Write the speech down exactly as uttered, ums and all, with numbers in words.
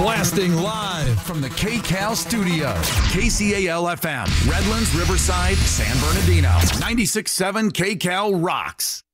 Blasting live from the K-Cal studio. K C A L F M, Redlands, Riverside, San Bernardino. ninety-six point seven K-Cal rocks.